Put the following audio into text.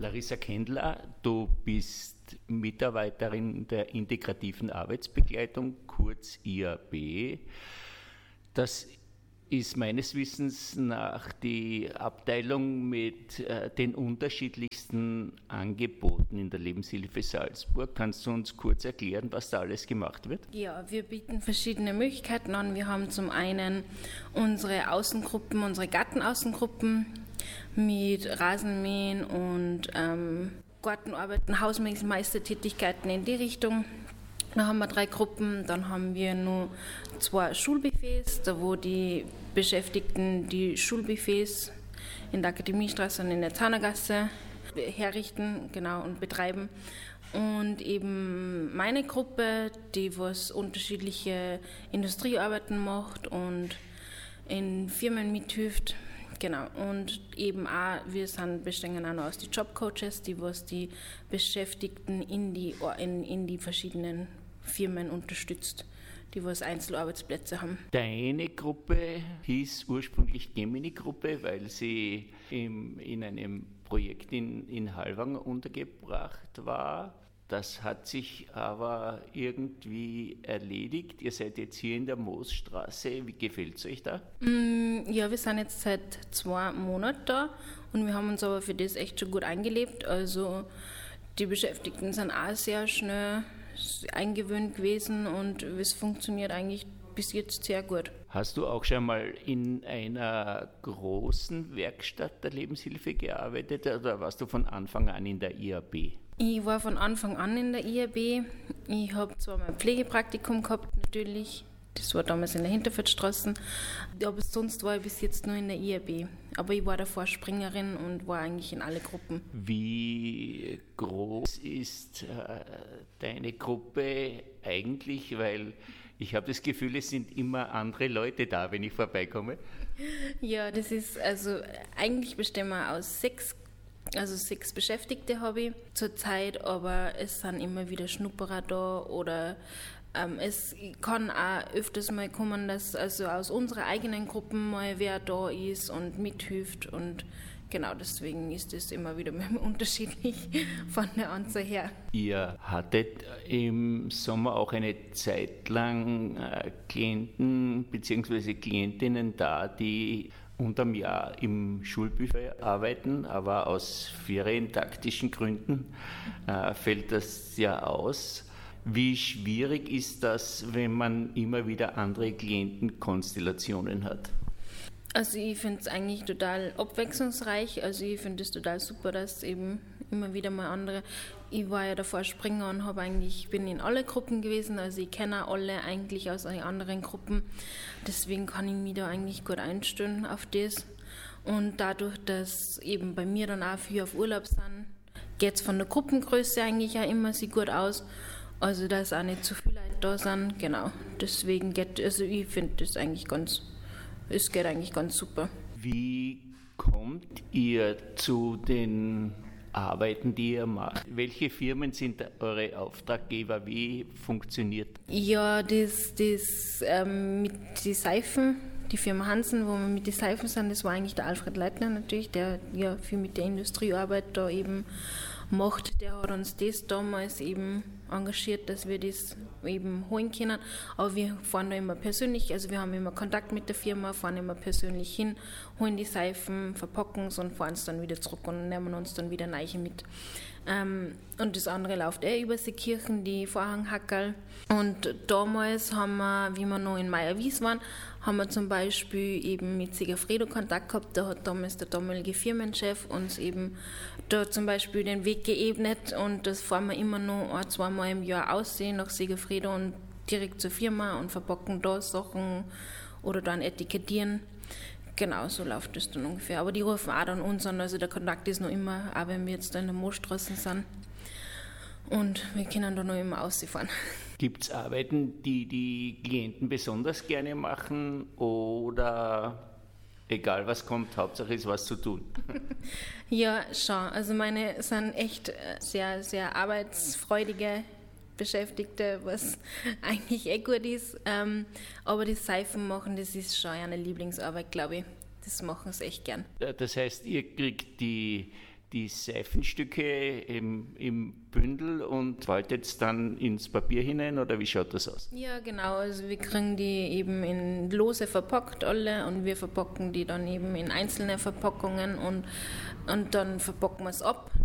Larissa Kendler, du bist Mitarbeiterin der integrativen Arbeitsbegleitung, kurz IAB. Das ist meines Wissens nach die Abteilung mit den unterschiedlichsten Angeboten in der Lebenshilfe Salzburg. Kannst du uns kurz erklären, was da alles gemacht wird? Ja, wir bieten verschiedene Möglichkeiten an. Wir haben zum einen unsere Außengruppen, unsere Gartenaußengruppen mit Rasenmähen und Gartenarbeiten, Hausmeistertätigkeiten in die Richtung. Da haben wir 3 Gruppen, dann haben wir nur 2 Schulbuffets, da wo die Beschäftigten die Schulbuffets in der Akademiestraße und in der Zahnergasse herrichten, genau, und betreiben. Und eben meine Gruppe, die was unterschiedliche Industriearbeiten macht und in Firmen mithilft. Genau, und eben auch, wir bestehen auch noch aus die Jobcoaches, die was die Beschäftigten in die verschiedenen Firmen unterstützt, die was Einzelarbeitsplätze haben. Deine Gruppe hieß ursprünglich Gemini-Gruppe, weil sie in einem Projekt in Hallwang untergebracht war. Das hat sich aber irgendwie erledigt. Ihr seid jetzt hier in der Moosstraße. Wie gefällt es euch da? Ja, wir sind jetzt seit 2 Monaten da und wir haben uns aber für das echt schon gut eingelebt. Also die Beschäftigten sind auch sehr schnell eingewöhnt gewesen und es funktioniert eigentlich bis jetzt sehr gut. Hast du auch schon mal in einer großen Werkstatt der Lebenshilfe gearbeitet oder warst du von Anfang an in der IAB? Ich war von Anfang an in der IAB. Ich habe zwar mein Pflegepraktikum gehabt, natürlich. Das war damals in der Hinterfeldstraße. Aber sonst war ich bis jetzt nur in der IAB. Aber ich war davor Springerin und war eigentlich in alle Gruppen. Wie groß ist deine Gruppe eigentlich? Weil ich habe das Gefühl, es sind immer andere Leute da, wenn ich vorbeikomme. Ja, das ist, also eigentlich bestehen wir aus 6 Beschäftigte habe ich zurzeit, aber es sind immer wieder Schnupperer da oder es kann auch öfters mal kommen, dass also aus unserer eigenen Gruppe mal wer da ist und mithilft und genau deswegen ist es immer wieder mal unterschiedlich von der Anzahl her. Ihr hattet im Sommer auch eine Zeit lang Klienten bzw. Klientinnen da, die unterm Jahr im Schulbuffet arbeiten, aber aus ferientaktischen Gründen fällt das ja aus. Wie schwierig ist das, wenn man immer wieder andere Klientenkonstellationen hat? Also ich finde es eigentlich total abwechslungsreich, also ich finde es total super, dass eben immer wieder mal andere, ich war ja davor Springer und bin in alle Gruppen gewesen, also ich kenne alle eigentlich aus den anderen Gruppen, deswegen kann ich mich da eigentlich gut einstellen auf das und dadurch, dass eben bei mir dann auch viel auf Urlaub sind, geht es von der Gruppengröße eigentlich auch immer sehr gut aus, also dass auch nicht zu viele Leute da sind, genau, deswegen ich finde das eigentlich es geht eigentlich ganz super. Wie kommt ihr zu den Arbeiten, die ihr macht? Welche Firmen sind eure Auftraggeber? Wie funktioniert das? Ja, das mit den Seifen, die Firma Hansen, wo wir mit den Seifen sind, das war eigentlich der Alfred Leitner natürlich, der ja viel mit der Industriearbeit da eben macht. Der hat uns das damals eben engagiert, dass wir das eben holen können. Aber wir fahren da immer persönlich, also wir haben immer Kontakt mit der Firma, fahren immer persönlich hin, holen die Seifen, verpacken es und fahren es dann wieder zurück und nehmen uns dann wieder neue mit. Und das andere läuft über Seekirchen, die Vorhanghackerl. Und damals haben wir, wie wir noch in Meierwies waren, haben wir zum Beispiel eben mit Segafredo Kontakt gehabt. Da hat damals der damalige Firmenchef uns eben da zum Beispiel den Weg geebnet und das fahren wir immer noch 1-2 Mal im Jahr aussehen nach Segafredo und direkt zur Firma und verpacken da Sachen oder dann etikettieren. Genau, so läuft das dann ungefähr. Aber die rufen auch dann uns an, also der Kontakt ist noch immer, auch wenn wir jetzt da in der Moosstraße sind. Und wir können da noch immer ausfahren. Gibt es Arbeiten, die die Klienten besonders gerne machen oder egal was kommt, Hauptsache ist was zu tun? Ja, schon. Also meine sind echt sehr, sehr arbeitsfreudige Beschäftigte, was eigentlich gut ist. Aber das Seifen machen, das ist schon eine Lieblingsarbeit, glaube ich. Das machen sie echt gern. Das heißt, ihr kriegt die die Seifenstücke im Bündel und faltet es dann ins Papier hinein oder wie schaut das aus? Ja, genau. Also wir kriegen die eben in Lose verpackt alle und wir verpacken die dann eben in einzelne Verpackungen und dann verpacken wir es ab.